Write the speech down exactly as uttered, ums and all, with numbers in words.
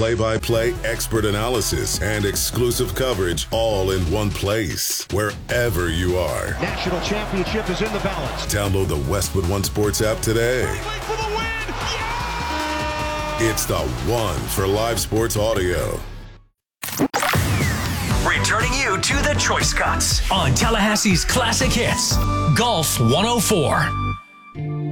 play-by-play expert analysis and exclusive coverage all in one place, wherever you are. National championship is in the balance. Download the Westwood One Sports app today. For the win! Yeah! It's the one for live sports audio. Returning you to the Choice Cuts on Tallahassee's Classic Hits, Golf one oh four.